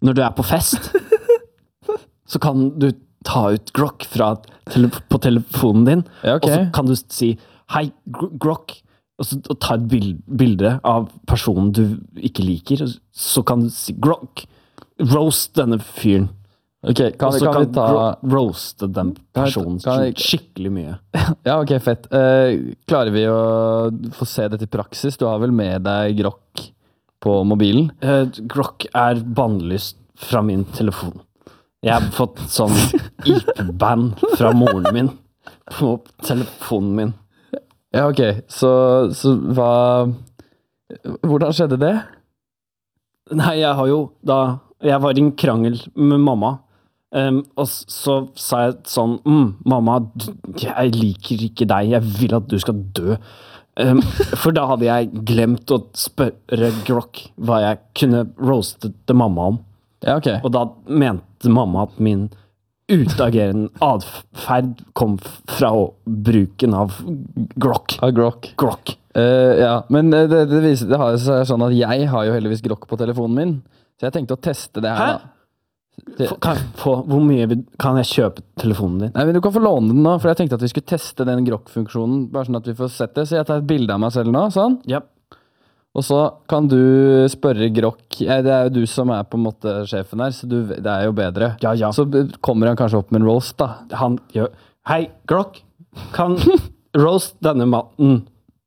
når du på fest, så kan du ta ut Grok på telefonen din, Ja, ok. og så kan du si, hei, Grok, og ta et bilde av personen du ikke liker, og så kan du si, Grok, roast denne fyren. Ok, Og så kan vi ta... Grok roaste den personen skikkelig mye. Ja, ok, fett. Klarer vi å få se dette i praksis? Du har vel med deg Grok på mobilen? Grok bannlyst fra min telefon. Jeg har fått sånn IP-ban fra moren min på telefonen min. Ja, ok. Så hva... Hvordan skjedde det? Nei, jeg var i en krangel med mamma, og så sa jeg sånn, mamma, jeg liker ikke deg, jeg vil at du skal dø. For da hadde jeg glemt å spørre Grok hva jeg kunne roaste til mamma om. Ja, ok. Og da mente mamma at min utagerende adferd kom fra bruken av Grok. Av Grok. Grok. Ja, men det har seg sånn at jeg har jo heldigvis Grok på telefonen min, så jeg tenkte å teste det her. Hæ? Hvor mye kan jeg kjøpe telefonen din? Nei, men du kan få låne den nå, for jeg tenkte at vi skulle teste den Grok-funksjonen, bare sånn at vi får sett det. Så jeg tar et bilde av meg selv nå, sånn. Ja. Og så kan du spørre Grok, det jo du som på en måte sjefen her, så det jo bedre. Ja. Så kommer han kanskje opp med en roast da. Han gjør, hei, Grok, kan roast denne maten?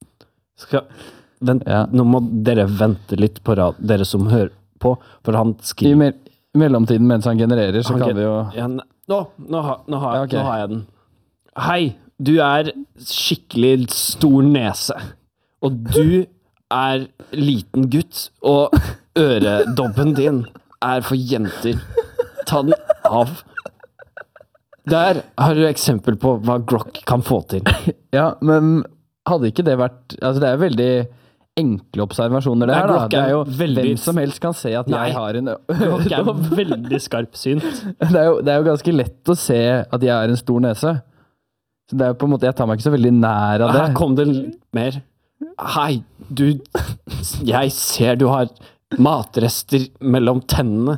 Nå må dere vente litt på dere som hører på, for han skriver. I mellomtiden mens han genererer, så kan vi jo... Ja, nå har jeg den. Hei, du skikkelig stor nese, og du liten gutt, og øredobben din for jenter. Ta den av. Der har du eksempel på hva Grok kan få til. Ja, men hadde ikke det vært... Altså, det veldig enkle observasjoner det her, da. Det jo hvem som helst kan se at jeg har en Grok veldig skarpsynt. Det jo ganske lett å se at jeg har en stor nese. Så det på en måte, jeg tar meg ikke så veldig nær av det. Her kom det litt mer. Hei, jeg ser du har matrester mellom tennene.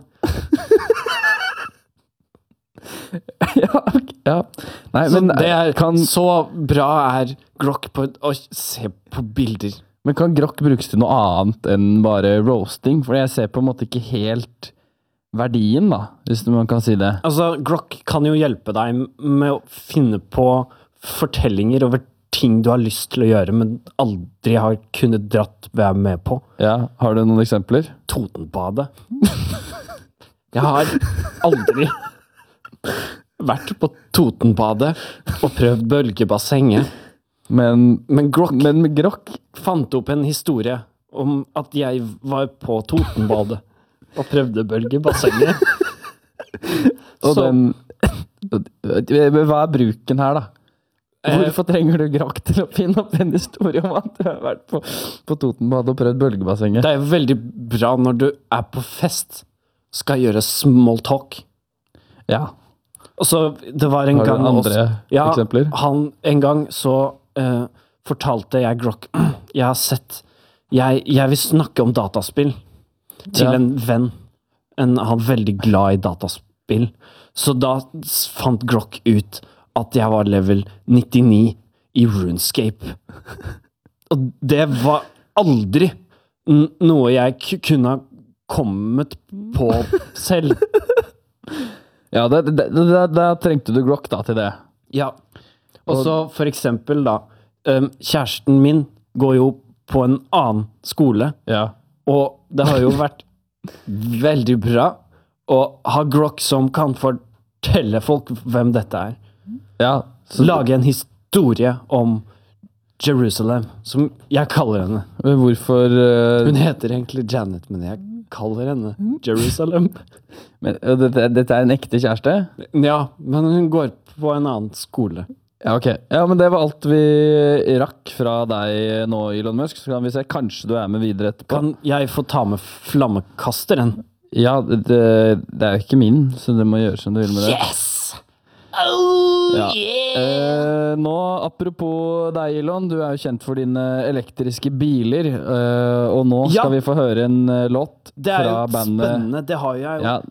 Ja. Nei, så men så bra Grok på å se på bilder. Men kan Grok brukes til noe annet enn bare roasting? For jeg ser på en måte ikke helt verdien, da, hvis man kan si det. Altså, Grok kan jo hjelpe deg med å finne på fortellinger over ting du har lyst til å gjøre, men aldri har kunnet være med på. Ja, har du noen eksempler? Totenbadet. Jeg har aldri vært på Totenbadet og prøvd bølgebassenget. Men Grok fant opp en historie om at jeg var på Totenbadet og prøvde bølgebassenget. Hva bruken her, da? Hvorfor trenger du Grok til å finne opp en historie om at du har vært på Totenbadet og prøvd bølgebassenget? Det jo veldig bra når du på fest, skal gjøre small talk. Ja. Og så, det var en gang også... Har du andre eksempler? En gang så fortalte jeg Grok, jeg har sett, jeg vil snakke om dataspill til en venn. Han veldig glad i dataspill. Så da fant Grok ut at jeg var level 99 i RuneScape. Og det var aldri noe jeg kunne ha kommet på selv. Ja, da trengte du Grok da til det. Ja. Og så for eksempel da, kjæresten min går jo på en annen skole, og det har jo vært veldig bra å ha Grok som kan fortelle folk hvem dette Ja. Lage en historie om Jerusalem, som jeg kaller henne. Hvorfor... Hun heter egentlig Janet, men jeg kaller henne Jerusalem. Men dette en ekte kjæreste? Ja, men hun går på en annen skole. Ja, ok. Ja, men det var alt vi rakk fra deg nå, Elon Musk. Så kan vi se, kanskje du med videre etterpå. Kan jeg få ta med flammekasteren? Ja, det jo ikke min, så det må gjøre som du vil med det. Yes! Oh, ja. yeah! Nå, apropos deg, Elon, du jo kjent for dine elektriske biler, og nå skal vi få høre en låt fra bandet. Det er jo spennende, det har jeg jo